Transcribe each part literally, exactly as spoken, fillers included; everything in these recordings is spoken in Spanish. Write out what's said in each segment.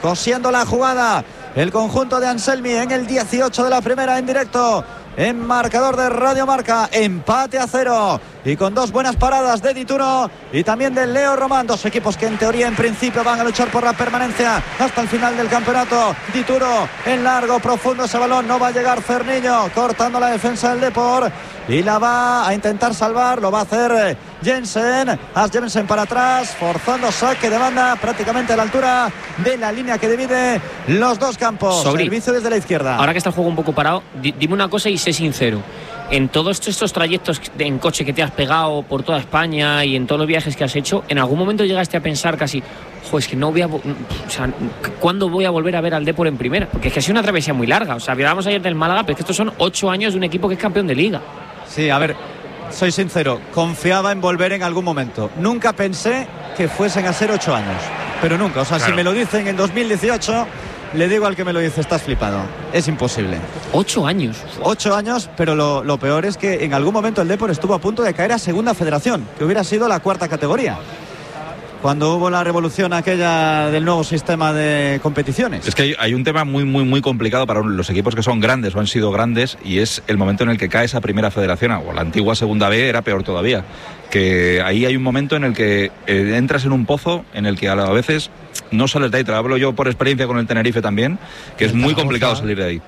cosiendo la jugada. El conjunto de Anselmi en el dieciocho de la primera en directo. En marcador de Radio Marca, empate a cero y con dos buenas paradas de Dituro y también de Leo Román, dos equipos que en teoría en principio van a luchar por la permanencia hasta el final del campeonato. Dituro en largo, profundo ese balón, no va a llegar Ferniño, cortando la defensa del Depor y la va a intentar salvar, lo va a hacer Jensen, As Jensen para atrás, forzando saque de banda prácticamente a la altura de la línea que divide los dos campos. Sobri, servicio desde la izquierda. Ahora que está el juego un poco parado, di, dime una cosa y sé sincero. En todos estos trayectos en coche que te has pegado por toda España y en todos los viajes que has hecho, ¿en algún momento llegaste a pensar casi, jo, es que no voy a, o sea, ¿cuándo voy a volver a ver al Depor en primera? Porque es que ha sido una travesía muy larga. O sea, hablábamos ayer del Málaga, pero es que estos son ocho años de un equipo que es campeón de Liga. Sí, a ver, soy sincero, confiaba en volver en algún momento. Nunca pensé que fuesen a ser ocho años, pero nunca. O sea, claro, si me lo dicen en dos mil dieciocho, le digo al que me lo dice, estás flipado. Es imposible. Ocho años. Ocho años, pero lo, lo peor es que en algún momento el Depor estuvo a punto de caer a segunda federación, que hubiera sido la cuarta categoría, cuando hubo la revolución aquella del nuevo sistema de competiciones. Es que hay, hay un tema muy, muy, muy complicado para los equipos que son grandes o han sido grandes, y es el momento en el que cae esa primera federación, o la antigua segunda B era peor todavía, que ahí hay un momento en el que eh, entras en un pozo en el que a veces no sales de ahí. Te lo hablo yo por experiencia con el Tenerife también, que es muy complicado salir de ahí.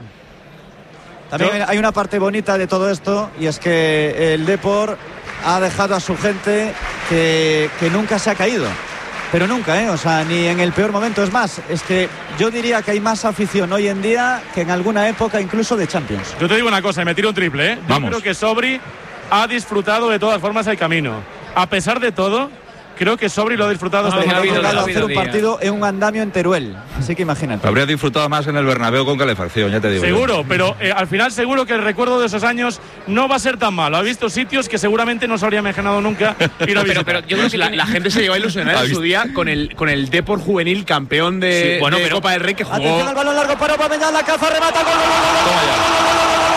También hay una parte bonita de todo esto, y es que el Depor ha dejado a su gente que, que nunca se ha caído, pero nunca, ¿eh? O sea, ni en el peor momento. Es más, es que yo diría que hay más afición hoy en día que en alguna época incluso de Champions. Yo te digo una cosa, y me tiro un triple, ¿eh? Vamos. Yo creo que Sobri ha disfrutado de todas formas el camino. A pesar de todo, creo que Sobri lo ha disfrutado. No, hasta ha el llegado a final. hacer un partido en un andamio en Teruel, así que imagínate. Habría disfrutado más en el Bernabéu con calefacción, ya te digo. Seguro, pero eh, al final seguro que el recuerdo de esos años no va a ser tan malo. Ha visto sitios que seguramente no se habría imaginado nunca ir a visitar. Pero, pero yo creo que la, la gente se llegó a ilusionar en su día con el, con el Depor juvenil campeón de, sí, bueno, de pero, Copa del Rey que jugó. Atención al balón largo para Aubameyang, la caza, remata, gol, gol, gol, gol,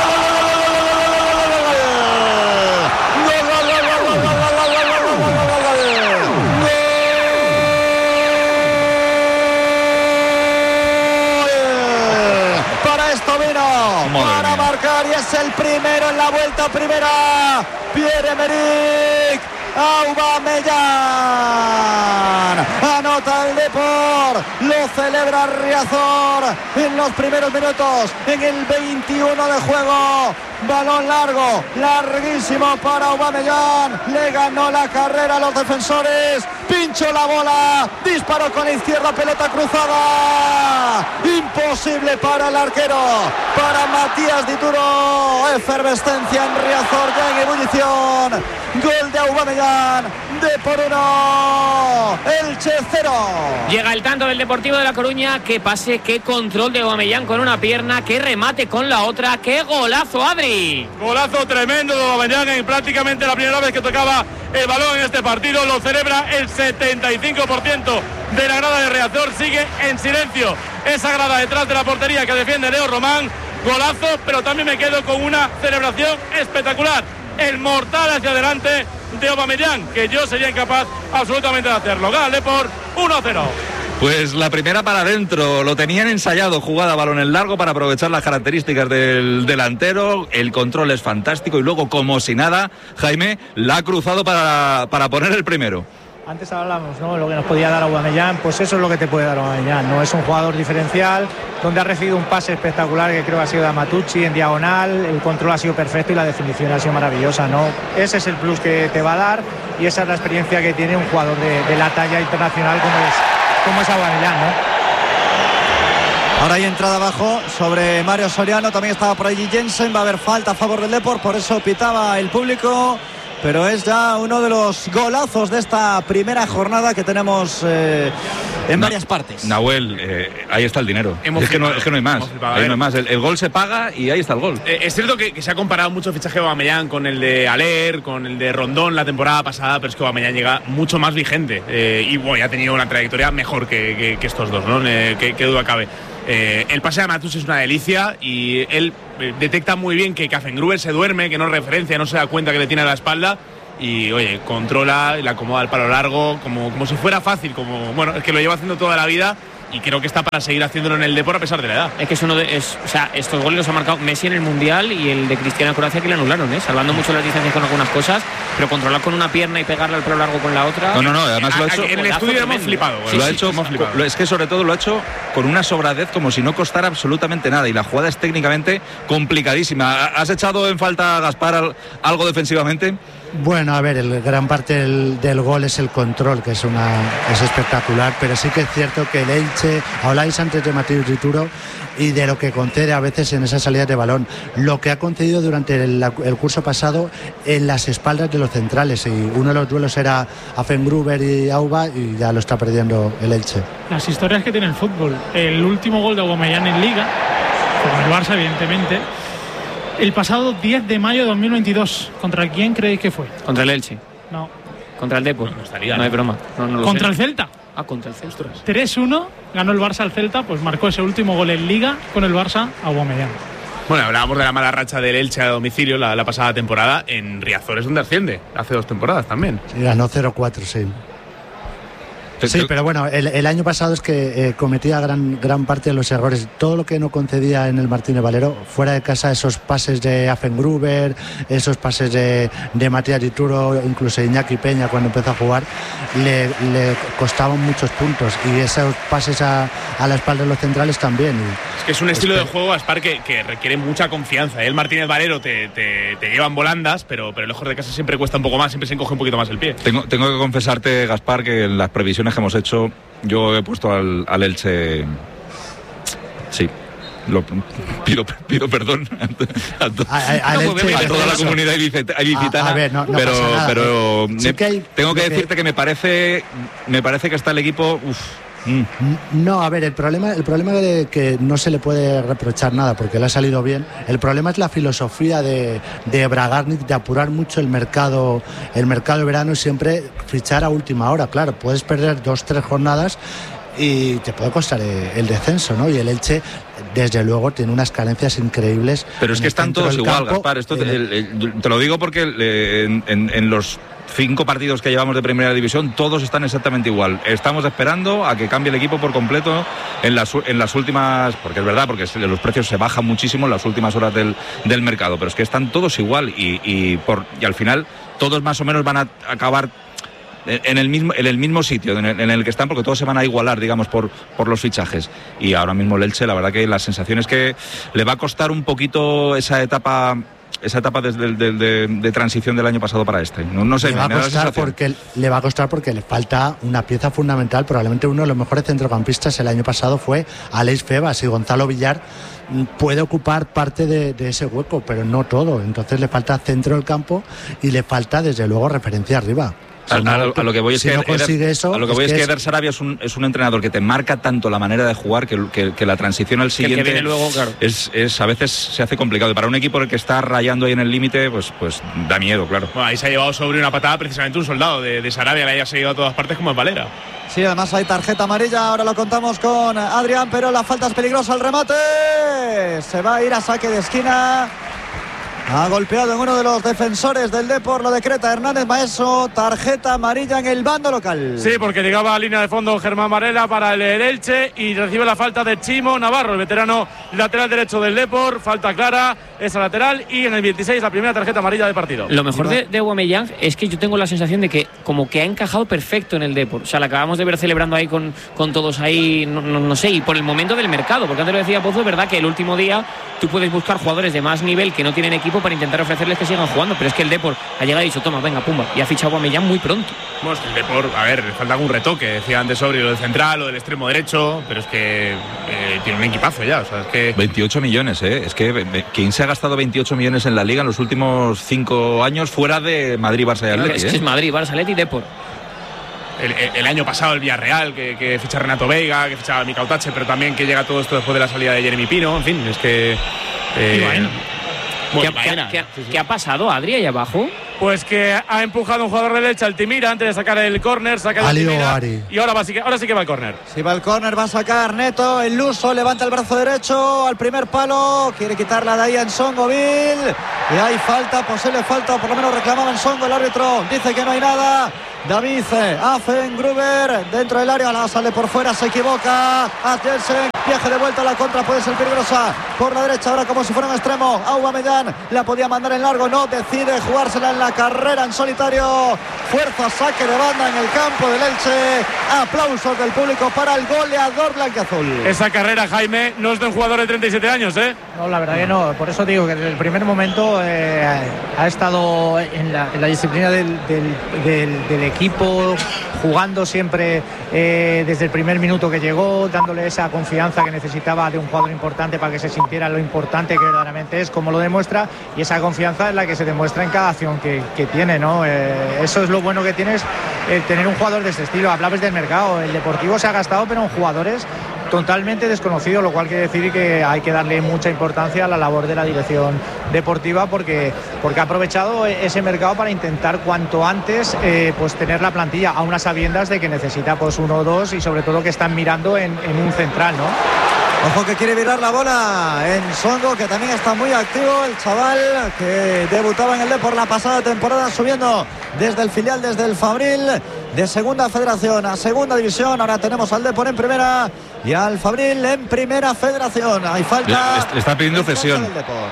para marcar, y es el primero en la vuelta primera. Pierre-Emerick Aubameyang anota el Depor, lo celebra Riazor en los primeros minutos, en el veintiuno de juego. Balón largo, larguísimo para Aubameyang, le ganó la carrera a los defensores, pinchó la bola, disparó con la izquierda, pelota cruzada, imposible para el arquero, para Matías Dituro. Efervescencia en Riazor, ya en ebullición. Gol de Aubameyang, de por uno, Elche cero. Llega el tanto del Deportivo de La Coruña. Qué pase, qué control de Aubameyang con una pierna, qué remate con la otra, qué golazo, Adri. Golazo tremendo de Aubameyang, en prácticamente la primera vez que tocaba el balón en este partido. Lo celebra el setenta y cinco por ciento de la grada de Riazor. Sigue en silencio esa grada detrás de la portería que defiende Leo Román. Golazo, pero también me quedo con una celebración espectacular. El mortal hacia adelante de Aubameyang, que yo sería incapaz absolutamente de hacerlo. Gana el Depor uno a cero. Pues la primera para adentro, lo tenían ensayado, jugada balón en largo para aprovechar las características del delantero, el control es fantástico y luego, como si nada, Jaime la ha cruzado para, para poner el primero. Antes hablamos, ¿no? Lo que nos podía dar Aubameyang, pues eso es lo que te puede dar Aubameyang, ¿no? Es un jugador diferencial, donde ha recibido un pase espectacular que creo que ha sido de Amatucci en diagonal, el control ha sido perfecto y la definición ha sido maravillosa, ¿no? Ese es el plus que te va a dar y esa es la experiencia que tiene un jugador de, de la talla internacional como es, como es Aubameyang, ¿no? Ahora hay entrada abajo sobre Mario Soriano, también estaba por allí Jensen, va a haber falta a favor del Depor, por eso pitaba el público. Pero es ya uno de los golazos de esta primera jornada que tenemos eh, en Na, varias partes. Nahuel, eh, ahí está el dinero. Es que, no, es que no hay más. Ahí no hay más. El, el gol se paga y ahí está el gol. Eh, es cierto que, que se ha comparado mucho el fichaje de Aubameyang con el de Haller, con el de Rondón la temporada pasada, pero es que Aubameyang llega mucho más vigente eh, y bueno, ya ha tenido una trayectoria mejor que, que, que estos dos, ¿no? Eh, que, que duda cabe. Eh, el pase de Amatucci es una delicia y él eh, detecta muy bien que Kafengruber se duerme, que no referencia, no se da cuenta que le tiene a la espalda y oye, controla y le acomoda el palo largo como, como si fuera fácil, como bueno, es que lo lleva haciendo toda la vida y creo que está para seguir haciéndolo en el Depor a pesar de la edad. Es que es uno de, es, o sea, estos goles los ha marcado Messi en el Mundial y el de Cristiano Croacia que le anularon, ¿eh? Salvando mucho las distancias con algunas cosas, pero controlar con una pierna y pegarle al pelo largo con la otra. No, no, no, además lo ha hecho. En el estudio hemos flipado. Sí, lo ha hecho, flipado. Es que sobre todo lo ha hecho con una sobradez como si no costara absolutamente nada y la jugada es técnicamente complicadísima. ¿Has echado en falta, Gaspar, algo defensivamente? Bueno, a ver, el gran parte del, del gol es el control, que es una es espectacular, pero sí que es cierto que el Elche, habláis antes de Mateo Dituro y de lo que concede a veces en esas salidas de balón, lo que ha concedido durante el, el curso pasado en las espaldas de los centrales, y uno de los duelos era Affengruber y Auba y ya lo está perdiendo el Elche. Las historias que tiene el fútbol, el último gol de Aubameyang en Liga, con el Barça evidentemente, el pasado diez de mayo de dos mil veintidós. ¿Contra quién creéis que fue? Contra el Elche. No. Contra el Depor. No, estaría, no hay broma. No, no lo Contra sé. el Celta. Ah, contra el Celta. tres uno ganó el Barça al Celta, pues marcó ese último gol en Liga con el Barça a Aubameyang. Bueno, hablábamos de la mala racha del Elche a domicilio la, la pasada temporada. En Riazor es donde asciende, hace dos temporadas también. Sí, ganó cero cuatro, sí. Sí, pero bueno, el, el año pasado es que eh, cometía gran, gran parte de los errores. Todo lo que no concedía en el Martínez Valero, fuera de casa, esos pases de Affengruber, esos pases de, de Matías Dituro, incluso Iñaki Peña cuando empezó a jugar, le, le costaban muchos puntos. Y esos pases a, a la espalda de los centrales también. Y, es que es un estilo de juego, Aspar, que, que requiere mucha confianza. El Martínez Valero te, te, te llevan volandas, pero, pero lejos de casa siempre cuesta un poco más, siempre se encoge un poquito más el pie. Tengo, tengo que confesarte, Gaspar, que en las previsiones que hemos hecho, yo he puesto al, al Elche. Sí, lo, pido, pido perdón a, a, a, a, Elche, a toda la comunidad ilicitana, a, a ver, no, no pero, pero sí que hay, tengo que decirte que... que me parece me parece que está el equipo. Uf, Mm. No, a ver, el problema, el problema de que no se le puede reprochar nada porque le ha salido bien. El problema es la filosofía de, de Bragarnik de apurar mucho el mercado, el mercado de verano y siempre fichar a última hora. Claro, puedes perder dos, tres jornadas y te puede costar el descenso, ¿no? Y el Elche, desde luego, tiene unas carencias increíbles. Pero es que están todos igual, Gaspar. Esto te, el, el, te lo digo porque en, en, en los cinco partidos que llevamos de Primera División, todos están exactamente igual. Estamos esperando a que cambie el equipo por completo en las, en las últimas, porque es verdad, porque los precios se bajan muchísimo en las últimas horas del, del mercado, pero es que están todos igual y, y, por, y al final todos más o menos van a acabar en el mismo en el mismo sitio en el, en el que están, porque todos se van a igualar, digamos, por, por los fichajes. Y ahora mismo el Elche, la verdad que la sensación es que le va a costar un poquito esa etapa esa etapa desde de, de, de transición del año pasado para este. No, no sé, le va me a da costar la porque le va a costar porque le falta una pieza fundamental. Probablemente uno de los mejores centrocampistas el año pasado fue Aleix Febas, y Gonzalo Villar puede ocupar parte de, de ese hueco, pero no todo. Entonces le falta centro del campo y le falta, desde luego, referencia arriba. A, a, lo, a lo que voy es si que no consigue Eder, eso, a lo que es voy es que que es... Eder Sarabia es un, es un entrenador que te marca tanto la manera de jugar que, que, que la transición al siguiente que viene luego, claro. es, es a veces se hace complicado. Y para un equipo que está rayando ahí en el límite, pues, pues da miedo, claro. Bueno, ahí se ha llevado sobre una patada precisamente un soldado de, de Sarabia, le haya seguido a todas partes como en Valera. Sí, además hay tarjeta amarilla, ahora lo contamos con Adrián, pero la falta es peligrosa, el remate se va a ir a saque de esquina. Ha golpeado en uno de los defensores del Depor, lo decreta Hernández Maeso, tarjeta amarilla en el bando local. Sí, porque llegaba a línea de fondo Germán Varela para el Elche y recibe la falta de Chimo Navarro, el veterano lateral derecho del Depor, falta clara, esa lateral, y en el veintiséis la primera tarjeta amarilla del partido. Lo mejor de, de Aubameyang es que yo tengo la sensación de que como que ha encajado perfecto en el Depor. O sea, la acabamos de ver celebrando ahí con, con todos ahí, no, no, no sé, y por el momento del mercado, porque antes lo decía Pozo, es verdad que el último día tú puedes buscar jugadores de más nivel que no tienen equipo para intentar ofrecerles que sigan jugando, pero es que el Depor ha llegado y ha dicho, toma, venga, pumba, y ha fichado a Aubameyang muy pronto. Bueno, es que el Depor, a ver, le falta algún retoque, decía antes sobre lo del central o del extremo derecho, pero es que eh, tiene un equipazo ya, o sea, es que... veintiocho millones, ¿eh? Es que ¿quién se ha gastado veintiocho millones en la Liga en los últimos cinco años fuera de Madrid, Barça y Atleti? Es que ¿eh? es Madrid, Barça, Atleti y Depor. El, el, el año pasado el Villarreal, que, que ficha a Renato Veiga, que ficha a Mika Otache, pero también que llega todo esto después de la salida de Jeremy Pino, en fin, es que... Eh, bueno. Bueno, ¿Qué, ha, ¿qué, sí, sí. ¿Qué ha pasado, Adri, ahí abajo? Pues que ha empujado un jugador de derecha, Altimira, antes de sacar el córner, saca el Altimira, y ahora, va, ahora sí que va el córner. Si va el córner, va a sacar Neto, el Luso levanta el brazo derecho al primer palo, quiere quitarla de ahí a Nsongoville, y hay falta, posible falta, o por lo menos reclamaba Nsongo, el árbitro dice que no hay nada, David Affengruber dentro del área, la sale por fuera, se equivoca a Jensen, viaje de vuelta a la contra, puede ser peligrosa por la derecha ahora como si fuera un extremo. Aubameyang la podía mandar en largo, no, decide jugársela en la carrera en solitario, fuerza, saque de banda en el campo del Elche, aplausos del público para el goleador blanquiazul. Esa carrera, Jaime, no es de un jugador de treinta y siete años, ¿eh? No, la verdad que no, por eso digo que desde el primer momento eh, ha estado en la, en la disciplina del, del, del, del equipo, jugando siempre eh, desde el primer minuto que llegó, dándole esa confianza que necesitaba de un jugador importante para que se sintiera lo importante que verdaderamente es, como lo demuestra, y esa confianza es la que se demuestra en cada acción que, que tiene, ¿no? Eh, eso es lo bueno que tienes, eh, tener un jugador de este estilo. Hablabas del mercado, el Deportivo se ha gastado, pero en jugadores totalmente desconocido, lo cual quiere decir que hay que darle mucha importancia a la labor de la dirección deportiva porque, porque ha aprovechado ese mercado para intentar cuanto antes eh, pues tener la plantilla a unas sabiendas de que necesita pues uno o dos y sobre todo que están mirando en, en un central, ¿no? Ojo que quiere virar la bola en Songo, que también está muy activo, el chaval que debutaba en el Depor la pasada temporada, subiendo desde el filial, desde el Fabril, de segunda federación a segunda división. Ahora tenemos al Depor en primera y al Fabril en primera federación. Hay falta. Le, le está pidiendo cesión.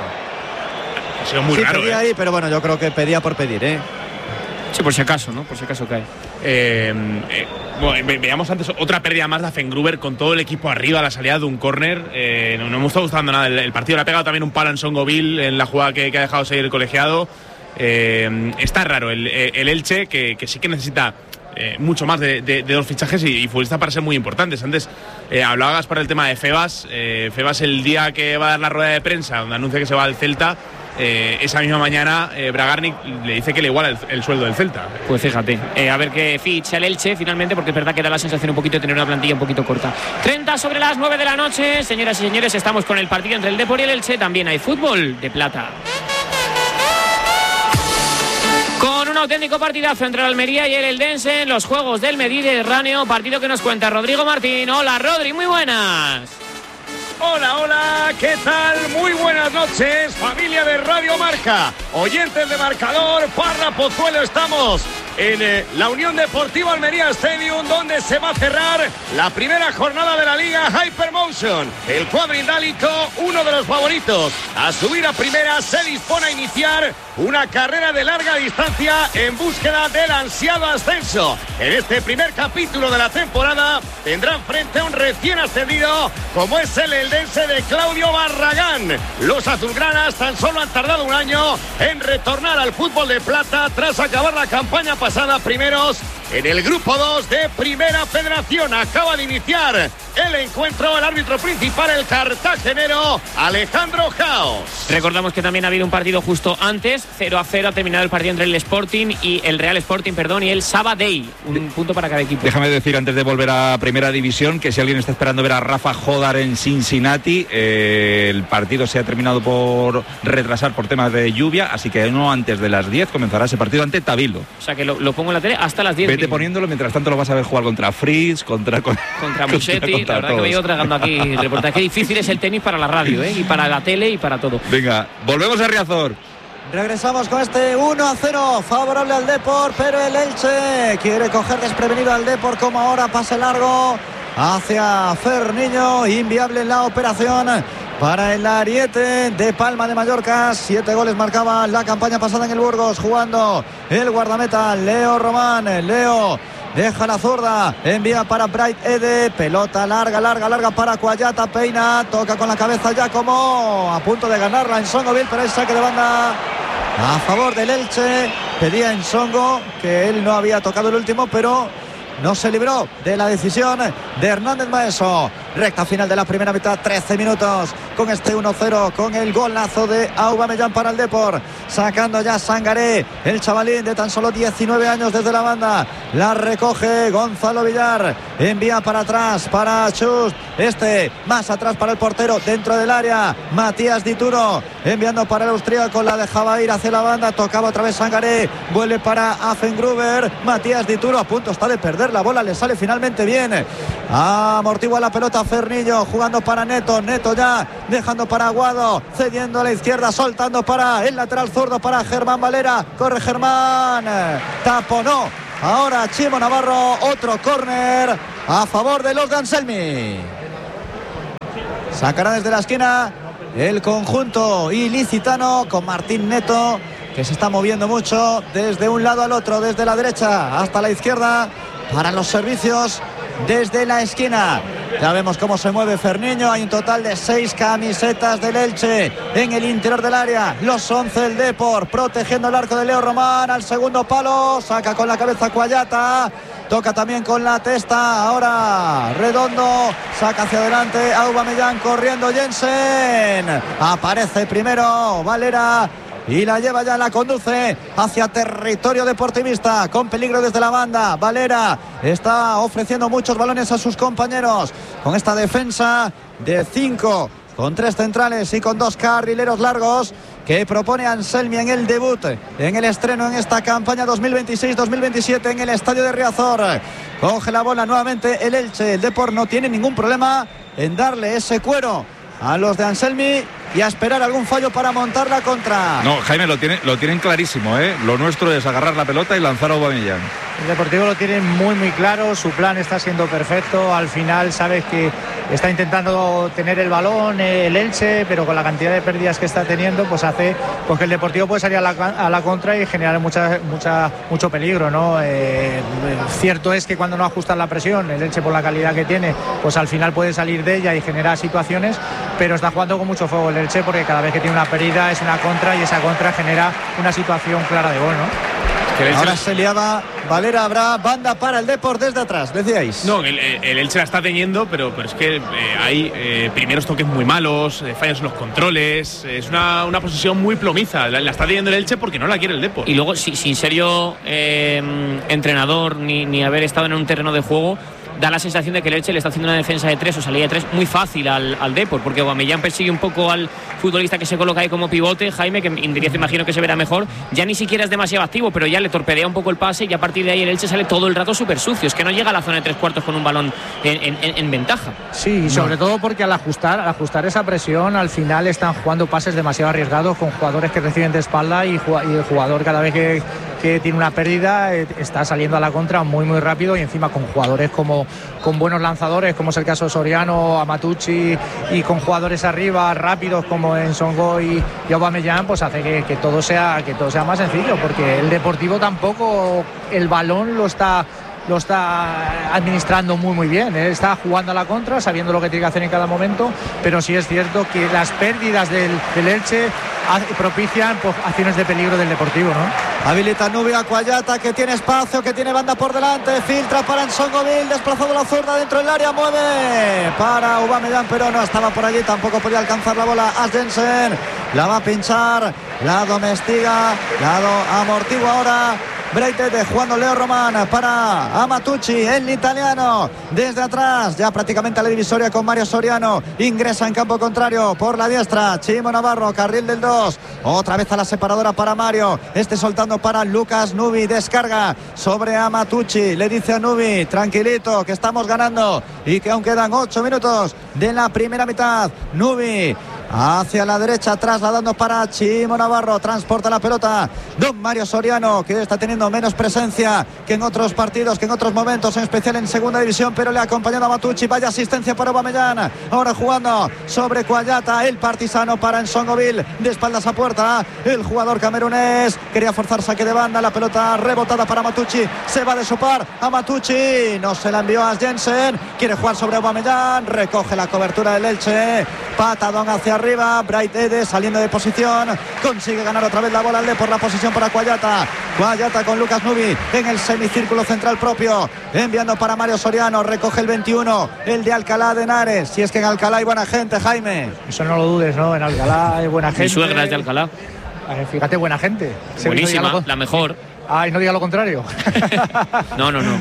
Ha sido muy sí, raro, pedía ¿eh? ahí, pero bueno, yo creo que pedía por pedir, ¿eh? Sí, por si acaso, ¿no? Por si acaso cae. Eh, eh, bueno, ve, veíamos antes otra pérdida más de Affengruber con todo el equipo arriba a la salida de un córner. Eh, no, no me está gustando nada el, el partido. Le ha pegado también un palo en Songoville en la jugada que, que ha dejado seguir el colegiado. Eh, está raro el, el Elche, que, que sí que necesita eh, mucho más de, de, de dos fichajes y, y futbolistas para ser muy importantes. Antes eh, hablabas para el tema de Febas. Eh, Febas, el día que va a dar la rueda de prensa donde anuncia que se va al Celta, Eh, esa misma mañana eh, Bragarnik le dice que le iguala el, el sueldo del Celta. Pues fíjate, eh, a ver qué ficha el Elche finalmente, porque es verdad que da la sensación un poquito de tener una plantilla un poquito corta. treinta sobre las nueve de la noche, señoras y señores, estamos con el partido entre el Depor y el Elche. También hay fútbol de plata, con un auténtico partidazo entre el Almería y el Eldense en los Juegos del Mediterráneo. Partido que nos cuenta Rodrigo Martín. Hola, Rodri, muy buenas. Hola, hola, ¿qué tal? Muy buenas noches, familia de Radio Marca, oyentes de Marcador, Parra, Pozuelo, estamos en eh, la Unión Deportiva Almería Stadium, donde se va a cerrar la primera jornada de la Liga Hypermotion. El cuadrindálico, uno de los favoritos a subir a primera, se dispone a iniciar una carrera de larga distancia en búsqueda del ansiado ascenso. En este primer capítulo de la temporada tendrán frente a un recién ascendido como es el eldense de Claudio Barragán. Los azulgranas tan solo han tardado un año en retornar al fútbol de plata tras acabar la campaña pasada primeros en el grupo dos de Primera Federación. Acaba de iniciar el encuentro, el árbitro principal, el cartagenero Alejandro Jaos. Recordamos que también ha habido un partido justo antes, cero a cero ha terminado el partido entre el Sporting y el Real Sporting, perdón, y el Sabadell. Un de- punto para cada equipo. Déjame decir, antes de volver a Primera División, que si alguien está esperando ver a Rafa Jodar en Cincinnati, eh, el partido se ha terminado por retrasar por temas de lluvia, así que no antes de las diez comenzará ese partido ante Tabildo. O sea que lo, lo pongo en la tele hasta las diez. Vete poniéndolo, mientras tanto lo vas a ver jugar contra Fritz, contra... Contra Musetti, la verdad que me he ido tragando aquí reportaje. Qué difícil es el tenis para la radio, ¿eh? Y para la tele y para todo. Venga, volvemos a Riazor. Regresamos con este uno a cero favorable al Depor, pero el Elche quiere coger desprevenido al Depor, como ahora pase largo hacia Ferniño, inviable la operación para el ariete de Palma de Mallorca. Siete goles marcaba la campaña pasada en el Burgos, jugando el guardameta Leo Román. Leo deja la zurda, envía para Bright Ede, pelota larga, larga, larga para Cuayata, peina, toca con la cabeza ya como a punto de ganarla en Songoville, pero hay saque de banda a favor del Elche. Pedía en Songo que él no había tocado el último, pero no se libró de la decisión de Hernández Maeso. Recta final de la primera mitad, trece minutos con este uno cero, con el golazo de Aubameyang para el Depor, sacando ya Sangaré, el chavalín de tan solo diecinueve años desde la banda. La recoge Gonzalo Villar, envía para atrás para Chus, este más atrás para el portero, dentro del área Matías Dituro, enviando para el austríaco, la dejaba ir hacia la banda, tocaba otra vez Sangaré, vuelve para Affengruber, Matías Dituro a punto está de perder la bola, le sale finalmente bien, amortigua la pelota Fernillo, jugando para Neto, Neto ya dejando para Aguado, cediendo a la izquierda, soltando para el lateral zurdo para Germán Valera, corre Germán, taponó ahora Chimo Navarro, otro córner a favor de los de Anselmi. Sacará desde la esquina el conjunto ilicitano con Martín Neto, que se está moviendo mucho desde un lado al otro, desde la derecha hasta la izquierda, para los servicios desde la esquina. Ya vemos cómo se mueve Ferniño. Hay un total de seis camisetas del Elche en el interior del área. Los once del Depor, protegiendo el arco de Leo Román. Al segundo palo, saca con la cabeza Cuallata. Toca también con la testa. Ahora Redondo, saca hacia adelante a Aubameyang, corriendo Jensen. Aparece primero Valera y la lleva, ya la conduce hacia territorio deportivista, con peligro desde la banda. Valera está ofreciendo muchos balones a sus compañeros con esta defensa de cinco, con tres centrales y con dos carrileros largos, que propone Anselmi en el debut, en el estreno en esta campaña dos mil veintiséis dos mil veintisiete en el estadio de Riazor. Coge la bola nuevamente el Elche. El Depor no tiene ningún problema en darle ese cuero a los de Anselmi y a esperar algún fallo para montar la contra. No, Jaime, lo, tiene, lo tienen clarísimo, ¿eh? Lo nuestro es agarrar la pelota y lanzar a Aubameyang. El Deportivo lo tiene muy muy claro, su plan está siendo perfecto. Al final sabes que está intentando tener el balón el Elche, pero con la cantidad de pérdidas que está teniendo, pues hace pues que el Deportivo puede salir a la, a la contra y generar mucha, mucha, mucho peligro, ¿no? Eh, cierto es que cuando no ajustan la presión, el Elche, por la calidad que tiene, pues al final puede salir de ella y generar situaciones, pero está jugando con mucho fuego el Elche, porque cada vez que tiene una pérdida es una contra, y esa contra genera una situación clara de gol, ¿no? Ahora se liaba Valera. Habrá banda para el Depor desde atrás, decíais. No, el, el Elche la está teniendo, pero, pero es que eh, hay eh, primeros toques muy malos, eh, fallos en los controles. Es una, una posición muy plomiza. La, la está teniendo el Elche porque no la quiere el Depor. Y luego, si, sin ser yo eh, entrenador ni, ni haber estado en un terreno de juego, da la sensación de que el Elche le está haciendo una defensa de tres o salida de tres muy fácil al, al Depor, porque Aubameyang persigue un poco al futbolista que se coloca ahí como pivote, Jaime, que en directo imagino que se verá mejor. Ya ni siquiera es demasiado activo, pero ya le torpedea un poco el pase, y a partir de ahí el Elche sale todo el rato súper sucio. Es que no llega a la zona de tres cuartos con un balón en, en, en ventaja. Sí, y sobre no. todo porque al ajustar, al ajustar esa presión, al final están jugando pases demasiado arriesgados con jugadores que reciben de espalda, y, y el jugador, cada vez que, que tiene una pérdida, está saliendo a la contra muy muy rápido, y encima con jugadores como con buenos lanzadores, como es el caso de Soriano, Amatucci, y con jugadores arriba rápidos como en Songo y, y Aubameyang, pues hace que, que todo sea que todo sea más sencillo, porque el Deportivo tampoco el balón lo está lo está administrando muy muy bien, ¿eh? Está jugando a la contra, sabiendo lo que tiene que hacer en cada momento, pero sí es cierto que las pérdidas del, del Elche propician pues, acciones de peligro del Deportivo, ¿no? Habilita Nubia Cuallata, que tiene espacio, que tiene banda por delante, filtra para Nsongoville, desplazado la zurda dentro del área, mueve para Aubameyang, pero no estaba por allí, tampoco podía alcanzar la bola a Jensen, la va a pinchar, la domestiga, la amortigua ahora Breitete, jugando Leo Román para Amatucci, el italiano, desde atrás, ya prácticamente a la divisoria con Mario Soriano, ingresa en campo contrario por la diestra, Chimo Navarro, carril del dos, otra vez a la separadora para Mario, este soltando para Lucas Nubi, descarga sobre Amatucci, le dice a Nubi, tranquilito, que estamos ganando y que aún quedan ocho minutos de la primera mitad. Nubi hacia la derecha, trasladando para Chimo Navarro, transporta la pelota don Mario Soriano, que está teniendo menos presencia que en otros partidos, que en otros momentos, en especial en segunda división, pero le ha acompañado a Matucci. Vaya asistencia para Aubameyang, ahora jugando sobre Cuallata, el partisano para Nsongoville, de espaldas a puerta, el jugador camerunés quería forzar saque de banda, la pelota rebotada para Matucci, se va de su par a Matucci, no se la envió a Jensen, quiere jugar sobre Aubameyang, recoge la cobertura del Elche, patadón hacia arriba, Breitete saliendo de posición, consigue ganar otra vez la bola al de por la posición para Cuallata, Cuallata con Lucas Nubi en el semicírculo central propio, enviando para Mario Soriano, recoge el veintiuno, el de Alcalá de Henares, si es que en Alcalá hay buena gente, Jaime. Eso no lo dudes, ¿no? En Alcalá hay buena gente. Mi suegra es de Alcalá. Fíjate, buena gente. Buenísima, no la mejor. Ah, y no diga lo contrario. No, no, no.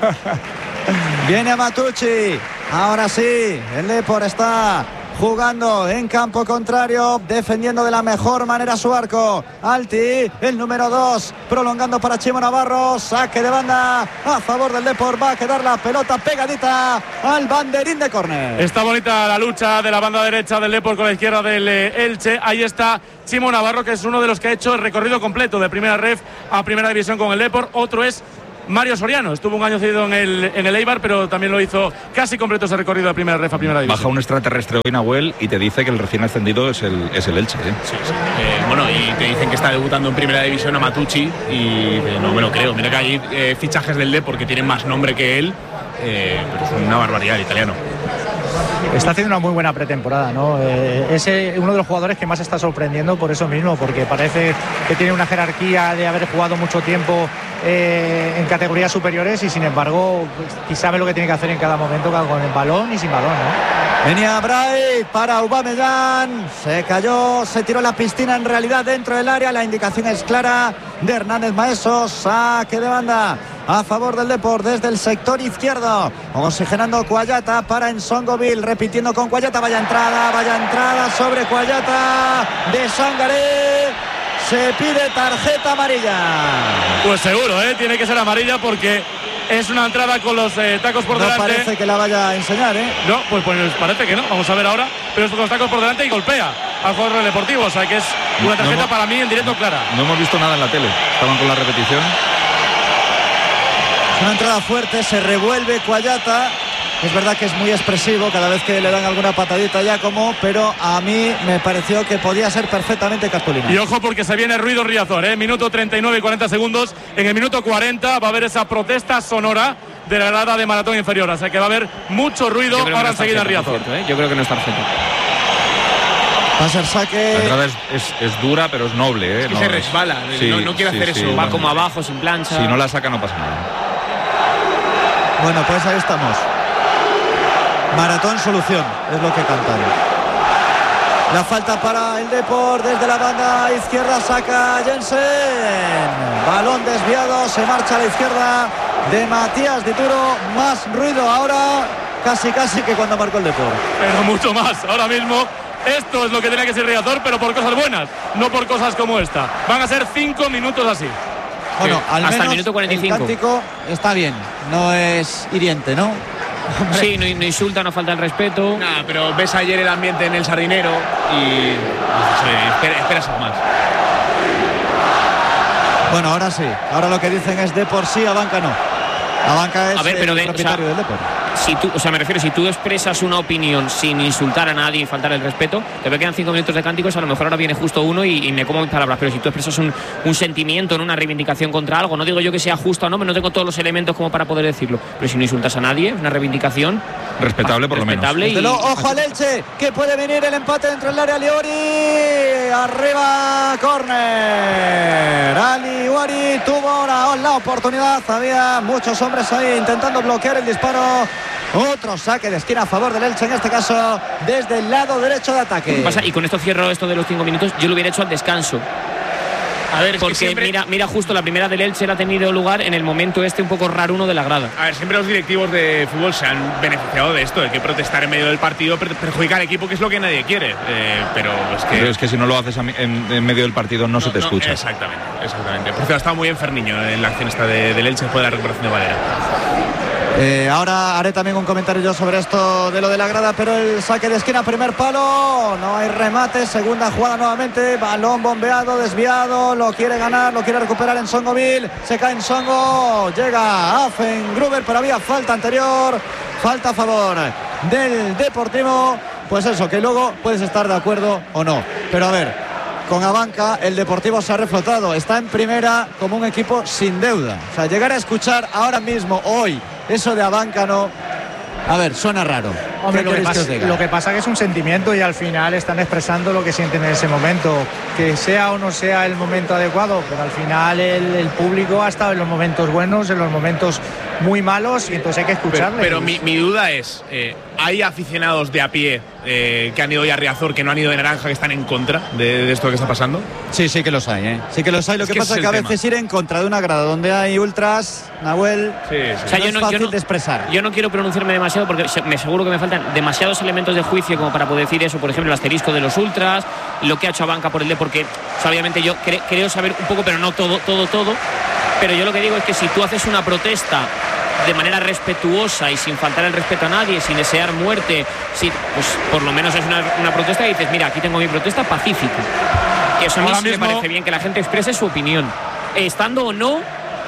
Viene Matucci, ahora sí, el Depor está jugando en campo contrario, defendiendo de la mejor manera su arco. Alti, el número dos, prolongando para Chimo Navarro, saque de banda a favor del Depor, va a quedar la pelota pegadita al banderín de córner. Está bonita la lucha de la banda derecha del Depor con la izquierda del Elche. Ahí está Chimo Navarro, que es uno de los que ha hecho el recorrido completo de primera ref a primera división con el Depor. Otro es Mario Soriano. Estuvo un año cedido en el, en el Eibar, pero también lo hizo casi completo ese recorrido de primera ref a primera división. Baja un extraterrestre hoy, Nahuel, y te dice que el recién ascendido es el, es el Elche. ¿eh? Sí, sí. Eh, bueno, y te dicen que está debutando en primera división a Matucci y eh, no me lo creo. Mira que hay eh, fichajes del Depor que tienen más nombre que él, eh, pero es una barbaridad el italiano. Está haciendo una muy buena pretemporada, ¿no? Eh, es eh, uno de los jugadores que más está sorprendiendo por eso mismo, porque parece que tiene una jerarquía de haber jugado mucho tiempo eh, en categorías superiores y sin embargo pues, sabe lo que tiene que hacer en cada momento con el balón y sin balón, ¿no? Venía Bright para Aubameyang, se cayó, se tiró la piscina en realidad dentro del área, la indicación es clara de Hernández Maeso, saque de banda a favor del Depor desde el sector izquierdo, oxigenando Cuayata para Nsongoville, repitiendo con Cuayata, vaya entrada, vaya entrada sobre Cuayata de Sangaré, se pide tarjeta amarilla. Pues seguro, ¿eh? Tiene que ser amarilla porque es una entrada con los eh, tacos por no delante. No parece que la vaya a enseñar, ¿eh? No, pues, pues parece que no, vamos a ver ahora, pero es con los tacos por delante y golpea al jugador del Deportivo, o sea que es una tarjeta no hemos, para mí en directo clara. No hemos visto nada en la tele, estaban con la repetición. Una entrada fuerte, se revuelve Cuayata. Es verdad que es muy expresivo cada vez que le dan alguna patadita ya como, pero a mí me pareció que podía ser perfectamente Cartulina. Y ojo porque se viene ruido Riazor, ¿eh? Minuto treinta y nueve y cuarenta segundos. En el minuto cuarenta va a haber esa protesta sonora de la grada de Maratón Inferior. O sea que va a haber mucho ruido ahora no enseguida en Riazor. Cierto, ¿eh? Yo creo que no es tarjeta. Va a ser saque. La entrada es, es, es dura, pero es noble, ¿eh? Es que no, se resbala, sí, no, no quiere sí, hacer sí, eso. Va bueno, como abajo, sin plancha. Si no la saca, no pasa nada. Bueno, pues ahí estamos. Maratón solución, es lo que cantan. La falta para el Depor desde la banda izquierda, saca Jensen. Balón desviado, se marcha a la izquierda de Matías Dituro. Más ruido ahora, casi casi que cuando marcó el Depor. Pero mucho más, ahora mismo. Esto es lo que tenía que ser Riazor, pero por cosas buenas, no por cosas como esta. Van a ser cinco minutos así. Bueno, al hasta menos el minuto cuarenta y cinco. El cántico está bien, no es hiriente, ¿no? Hombre. Sí, no, no insulta, no falta el respeto. Nah, pero ves ayer el ambiente en el Sardinero y sí, espera, esperas más. Bueno, ahora sí, ahora lo que dicen es de por sí, Abanca no. Abanca es a ver, pero el de, propietario o sea, del Depor. Si tú, o sea, me refiero, si tú expresas una opinión sin insultar a nadie y faltar el respeto, te ve que quedan cinco minutos de cánticos, a lo mejor ahora viene justo uno y, y me como mis palabras, pero si tú expresas un, un sentimiento, en una reivindicación contra algo, no digo yo que sea justo o no, no tengo todos los elementos como para poder decirlo, pero si no insultas a nadie, una reivindicación respetable por respetable lo menos. Y, ojo al Elche, que puede venir el empate dentro del área. Liori, arriba, córner. Ali Wari tuvo ahora la oportunidad, había muchos hombres ahí intentando bloquear el disparo. Otro saque de esquina a favor del Elche, en este caso desde el lado derecho de ataque. ¿Qué pasa? Y con esto cierro esto de los cinco minutos, yo lo hubiera hecho al descanso. A ver, porque siempre... mira, mira justo la primera del Elche la ha tenido lugar en el momento este un poco raro uno de la grada. A ver, siempre los directivos de fútbol se han beneficiado de esto, de que protestar en medio del partido perjudica al equipo, que es lo que nadie quiere. Eh, pero es que... Pero es que si no lo haces en, en medio del partido no, no se te no, escucha. Exactamente, exactamente. Por cierto, ha estado muy bien Ferniño en la acción esta de, del Elche después de la recuperación de Valera. Eh, ahora haré también un comentario yo sobre esto de lo de la grada, pero el saque de esquina, primer palo, no hay remate, segunda jugada nuevamente, balón bombeado, desviado, lo quiere ganar, lo quiere recuperar en Nsongoville, se cae en Songo, llega Affengruber, pero había falta anterior, falta a favor del Deportivo. Pues eso, que luego puedes estar de acuerdo o no, pero a ver, con Abanca el Deportivo se ha reflotado, está en primera como un equipo sin deuda, o sea, llegar a escuchar ahora mismo, hoy, eso de Abanca no, a ver, suena raro. Hombre, lo, que pasa, que lo que pasa que es un sentimiento y al final están expresando lo que sienten en ese momento, que sea o no sea el momento adecuado, pero al final el, el público ha estado en los momentos buenos, en los momentos muy malos y entonces hay que escucharle. Pero, pero mi, mi duda es, eh, ¿hay aficionados de a pie eh, que han ido ya a Riazor, que no han ido de naranja, que están en contra de, de esto que está pasando? Sí, sí que los hay, ¿eh? Sí que los hay, lo es que, que pasa es que a veces tema. ir en contra de una grada donde hay ultras, Nahuel, sí, sí. O sea, no yo es no, fácil yo no, de expresar. Yo no quiero pronunciarme demasiado porque me aseguro que me faltan demasiados elementos de juicio como para poder decir eso, por ejemplo, el asterisco de los ultras, lo que ha hecho Abanca por el D, porque o sea, obviamente yo cre creo saber un poco, pero no todo, todo, todo. Pero yo lo que digo es que si tú haces una protesta de manera respetuosa y sin faltar el respeto a nadie, sin desear muerte, si, pues por lo menos es una, una protesta y dices, mira, aquí tengo mi protesta pacífica. Que eso a mí sí me parece bien, que la gente exprese su opinión, estando o no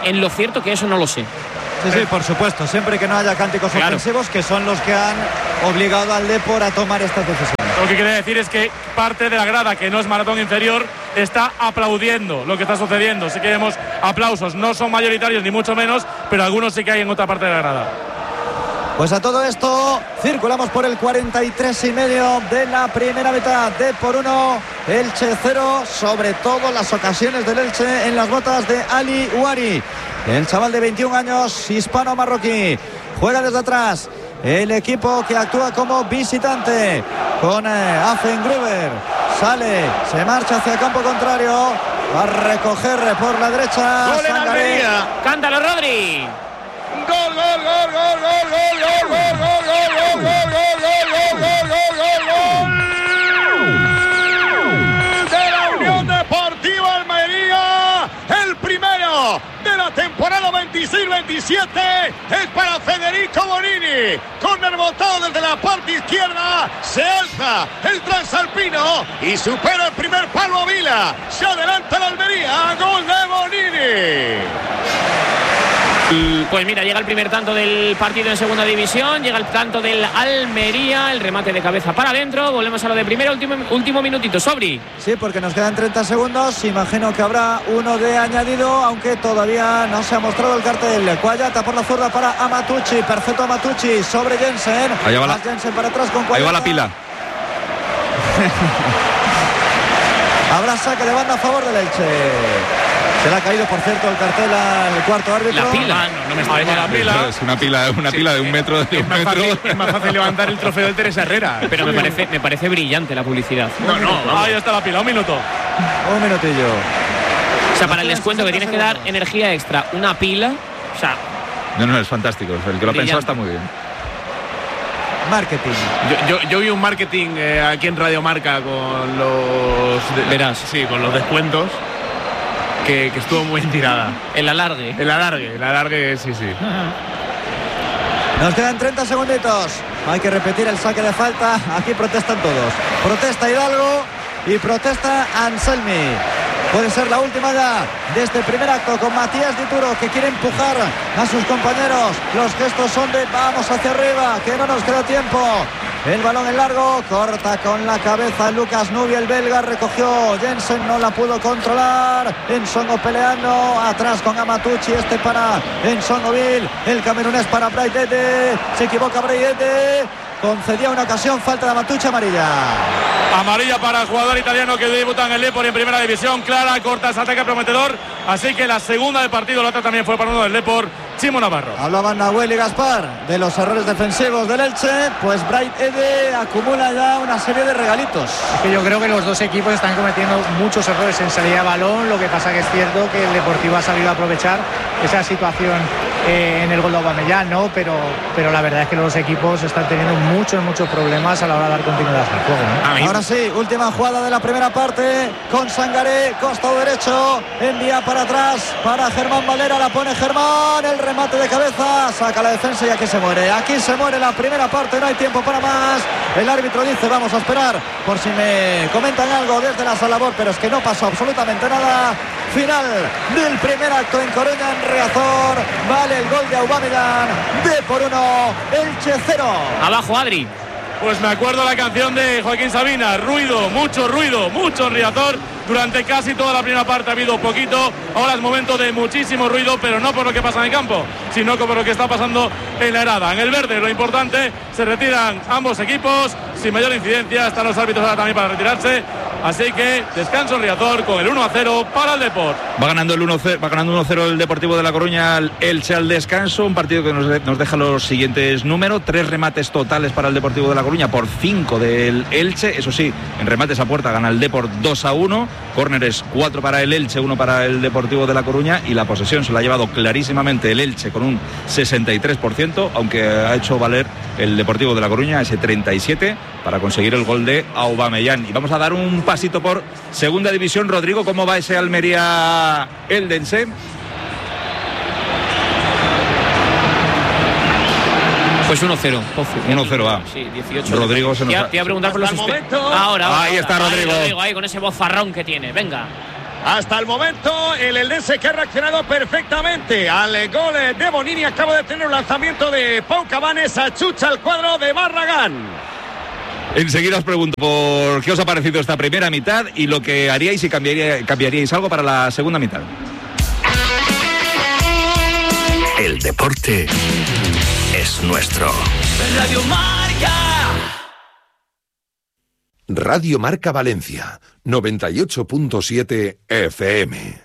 en lo cierto que eso no lo sé. Sí, sí, por supuesto, siempre que no haya cánticos claro. ofensivos, que son los que han obligado al Depor a tomar estas decisiones. Lo que quiere decir es que parte de la grada, que no es maratón inferior, está aplaudiendo lo que está sucediendo. Sí que vemos aplausos, no son mayoritarios ni mucho menos, pero algunos sí que hay en otra parte de la grada. Pues a todo esto circulamos por el cuarenta y tres y medio de la primera mitad. Depor uno, Elche cero, sobre todo las ocasiones del Elche en las botas de Ali Ouari. El chaval de veintiún años, hispano-marroquí, juega desde atrás. El equipo que actúa como visitante con eh, Affengruber. Sale, se marcha hacia el campo contrario. Va a recoger por la derecha. Gol en Almería. Cántalo, Rodri. Gol, gol, gol, gol, gol, gol, gol, gol, gol, gol, gol, gol, gol, gol, gol, gol de la Unión Deportiva Almería. El primero de la temporada veintiséis veintisiete es para Federico Bonini. Córner botado desde la parte izquierda. Se alza el transalpino y supera el primer palo a Vila. Se adelanta la Almería. Gol de Bonini. Pues mira, llega el primer tanto del partido en segunda división, llega el tanto del Almería, el remate de cabeza para adentro. Volvemos a lo de primero, último, último minutito, Sobri. Sí, porque nos quedan treinta segundos, imagino que habrá uno de añadido, aunque todavía no se ha mostrado el cartel. Cuayata por la zurda para Amatucci, perfecto Amatucci sobre Jensen. Ahí va la, Jensen para atrás con Cuayata. Ahí va la pila. Habrá saque de banda a favor del Elche. Se le ha caído, por cierto, el cartel al cuarto árbitro. La pila. Ah, no, no me está viendo la pila. Es una pila, una sí, pila de un metro. De es, un más metro. fácil, es más fácil levantar el trofeo del Teresa Herrera. Pero me parece, me parece brillante la publicidad. No, no, no ahí está la pila, un minuto. Un minutillo. O sea, para el descuento que tienes que dar energía extra, una pila. O sea. No, no, es fantástico. El que lo ha pensado está muy bien. Marketing. Yo, yo, yo vi un marketing eh, aquí en Radio Marca con los. De, Verás. Sí, con los descuentos. Que, que estuvo muy tirada. El alargue. El alargue, el alargue, sí, sí. Nos quedan treinta segunditos. Hay que repetir el saque de falta. Aquí protestan todos. Protesta Hidalgo y protesta Anselmi. Puede ser la última ya de este primer acto con Matías Dituro, que quiere empujar a sus compañeros. Los gestos son de vamos hacia arriba, que no nos queda tiempo. El balón en largo, corta con la cabeza Lucas Nubi, el belga, recogió Jensen, no la pudo controlar. Ensongo peleando, atrás con Amatucci, este para Ensongoville, el camerunés para Braidete, se equivoca Braidete, concedía una ocasión, falta de Amatucci, amarilla. Amarilla para el jugador italiano que debuta en el Depor en primera división. Clara, corta, ese ataque prometedor. Así que la segunda del partido, la otra también fue para uno del Depor, Chimo Navarro. Hablaban Nahuel y Gaspar de los errores defensivos del Elche. Pues Bright Ede acumula ya una serie de regalitos. Es que yo creo que los dos equipos están cometiendo muchos errores en salida de balón. Lo que pasa que es cierto que el Deportivo ha sabido aprovechar esa situación eh, en el gol de Aubameyang, ¿no? Pero, pero la verdad es que los equipos están teniendo muchos, muchos problemas a la hora de dar continuidad al juego, ¿no? Ahora sí, última jugada de la primera parte con Sangaré, costado derecho, envía para atrás para Germán Valera, la pone Germán, el remate de cabeza, saca la defensa y aquí se muere. Aquí se muere la primera parte, no hay tiempo para más. El árbitro dice vamos a esperar por si me comentan algo desde la sala B O R, pero es que no pasó absolutamente nada. Final del primer acto en Coruña, en Riazor. Vale el gol de Aubameyang, Depor uno, Elche cero. Abajo, Adri. Pues me acuerdo la canción de Joaquín Sabina, ruido, mucho ruido, mucho en Riazor. Durante casi toda la primera parte ha habido poquito. Ahora es momento de muchísimo ruido, pero no por lo que pasa en el campo, sino por lo que está pasando en la grada. En el verde, lo importante, se retiran ambos equipos sin mayor incidencia. Están los árbitros ahora también para retirarse. Así que descanso en Riazor con el uno a cero para el Depor. Va ganando el uno cero, va ganando uno cero el Deportivo de La Coruña, el Elche al descanso. Un partido que nos, de, nos deja los siguientes números: tres remates totales para el Deportivo de La Coruña por cinco del Elche. Eso sí, en remates a puerta gana el Depor dos a uno. Córneres cuatro para el Elche, uno para el Deportivo de La Coruña, y la posesión se la ha llevado clarísimamente el Elche con un sesenta y tres por ciento, aunque ha hecho valer el Deportivo de La Coruña ese treinta y siete por ciento para conseguir el gol de Aubameyang. Y vamos a dar un pasito por segunda división. Rodrigo, ¿cómo va ese Almería Eldense? Pues uno cero. uno cero a. Sí, dieciocho. Rodrigo se nos Te va. iba a preguntar por los Hasta el suspensos. momento. Ahora, ahora, Ahí está ahora. Rodrigo. Ahí, Rodrigo, ahí con ese bozarrón que tiene. Venga. Hasta el momento, el Eldense que ha reaccionado perfectamente al gol de Bonini. Acaba de tener un lanzamiento de Pau Cabanes, achucha el cuadro de Barragán. Enseguida os pregunto por qué os ha parecido esta primera mitad y lo que haríais y cambiaría, cambiaríais algo para la segunda mitad. El deporte es nuestro. Radio Marca. Radio Marca Valencia, noventa y ocho punto siete F M.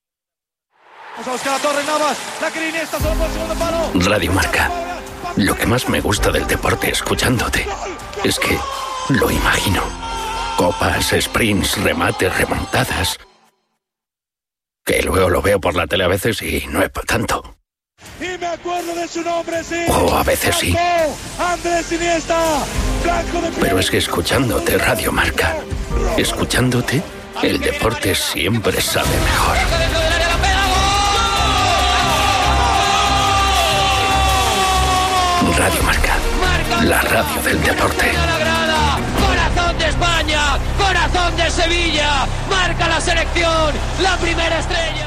Radio Marca. Lo que más me gusta del deporte escuchándote es que lo imagino. Copas, sprints, remates, remontadas. Que luego lo veo por la tele a veces y no es para tanto. Y me acuerdo de su nombre, sí. O a veces sí. Andrés Iniesta, blanco de... Pero es que escuchándote Radio Marca, escuchándote, el deporte siempre sabe mejor. Radio Marca, la radio del deporte. Corazón de España, corazón de Sevilla, marca la selección, la primera estrella.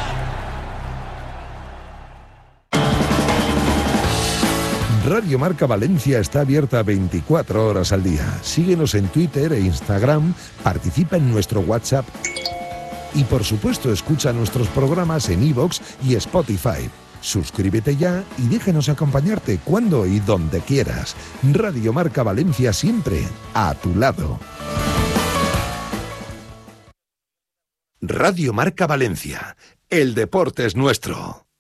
Radio Marca Valencia está abierta veinticuatro horas al día. Síguenos en Twitter e Instagram, participa en nuestro WhatsApp y por supuesto escucha nuestros programas en iVoox y Spotify. Suscríbete ya y déjanos acompañarte cuando y donde quieras. Radio Marca Valencia siempre a tu lado. Radio Marca Valencia. El deporte es nuestro.